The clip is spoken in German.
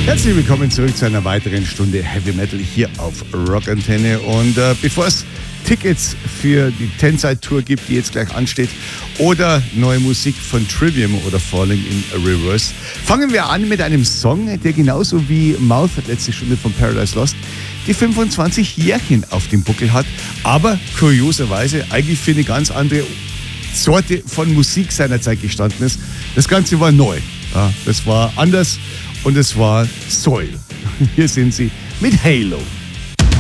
Herzlich willkommen zurück zu einer weiteren Stunde Heavy Metal hier auf Rockantenne. Und bevor es Tickets für die Tenside Tour gibt, die jetzt gleich ansteht, oder neue Musik von Trivium oder Falling in Reverse, fangen wir an mit einem Song, der genauso wie Mouth, letzte Stunde von Paradise Lost, die 25 Jährchen auf dem Buckel hat, aber kurioserweise eigentlich für eine ganz andere Sorte von Musik seinerzeit gestanden ist. Das Ganze war neu, ja, das war anders und es war Soil. Hier sind sie mit Halo.